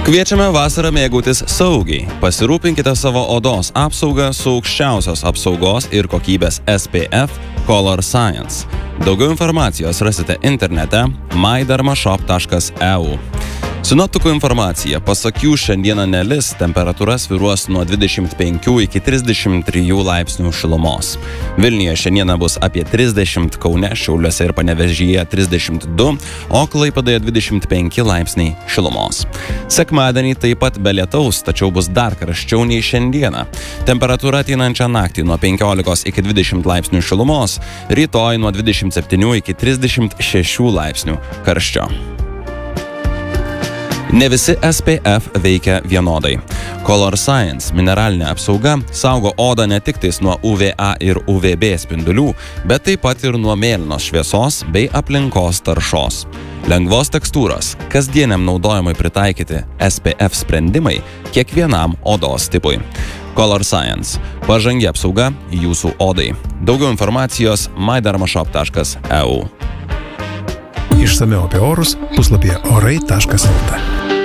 Kviečiame vasarą mėgautis saugiai. Pasirūpinkite savo odos apsaugą su aukščiausios apsaugos ir kokybės SPF Color Science. Daugiau informacijos rasite internete mydermashop.eu. Sinoptikų informacija. Pasak jų šiandieną nelis, temperatūra svyruos nuo 25 iki 33 laipsnių šilumos. Vilniuje šiandieną bus apie 30, Kaune, Šiauliuose ir Panevėžyje 32, o Klaipėdoje 25 laipsniai šilumos. Sekmadienį taip pat be lietaus, tačiau bus dar karščiau nei šiandieną. Temperatūra ateinančią naktį nuo 15 iki 20 laipsnių šilumos, rytoj nuo 27 iki 36 laipsnių karščio. Ne visi SPF veikia vienodai. Color Science mineralinė apsauga saugo odą ne tik tais nuo UVA ir UVB spindulių, bet taip pat ir nuo mėlynos šviesos bei aplinkos taršos. Lengvos tekstūros, kasdieniam naudojimui pritaikyti SPF sprendimai kiekvienam odos tipui. Color Science – pažangi apsauga jūsų odai. Daugiau informacijos mydermashop.eu. Išsamiau apie orus puslapyje orai.lt.